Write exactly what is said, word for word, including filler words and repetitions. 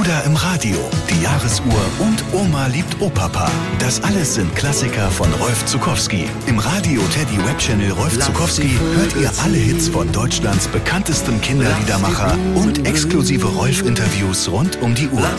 oder im Radio, die Jahresuhr und Oma liebt Opapa. Das alles sind Klassiker von Rolf Zuckowski. Im Radio Teddy Web Channel Rolf Zuckowski hört ihr alle Hits von Deutschlands bekanntestem Kinderliedermacher und exklusive Rolf-Interviews rund um die Uhr.